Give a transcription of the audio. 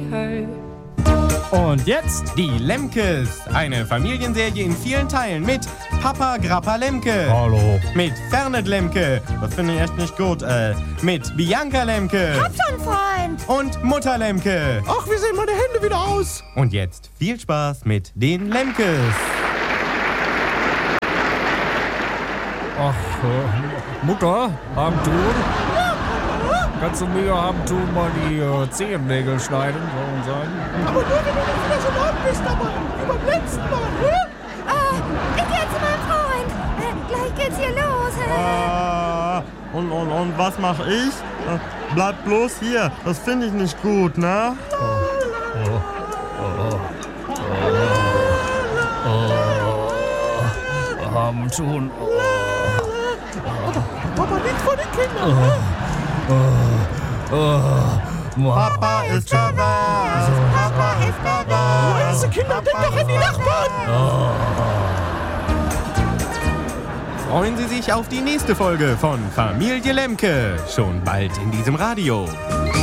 hey. Und jetzt die Lemkes. Eine Familienserie in vielen Teilen mit Papa Grappa Lemke. Hallo. Mit Fernet Lemke. Das finde ich echt nicht gut. Mit Bianca Lemke. Hab schon, Freund. Und Mutter Lemke. Ach, wie sehen meine Hände wieder aus? Und jetzt viel Spaß mit den Lemkes. Ach, Mutter, Abendtun? Kannst du mir Abendtun mal die Zehennägel schneiden, soll man sagen? Aber nur, wenn du nicht wieder so laut bist, aber wie beim letzten Mal, ne? Ich geh zu meinem Freund. Gleich geht's hier los. Und was mache ich? Bleib bloß hier. Das finde ich nicht gut, ne? Abendtun. Aber nicht vor den Kindern, ne? Papa ist verwahrt. Papa ist verwahrt. Diese Kinder, denk doch an die Nachbarn! Freuen Sie sich auf die nächste Folge von Familie Lemke. Schon bald in diesem Radio.